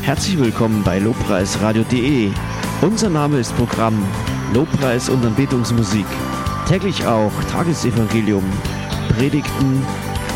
Herzlich willkommen bei lobpreisradio.de. Unser Name ist Programm Lobpreis und Anbetungsmusik. Täglich auch Tagesevangelium, Predigten,